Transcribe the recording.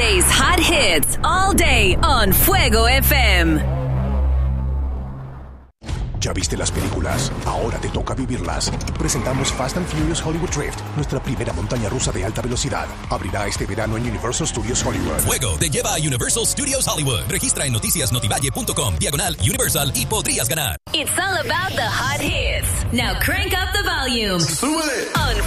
plays hot hits all day on Fuego FM. ¿Ya viste las películas? Ahora te toca vivirlas. Presentamos Fast and Furious Hollywood Drift, nuestra primera montaña rusa de alta velocidad. Abrirá este verano en Universal Studios Hollywood. Fuego te lleva a Universal Studios Hollywood. Registra en noticiasnotivalle.com/Universal y podrías ganar. It's all about the hot hits. Now crank up the volume. ¡Súbele! On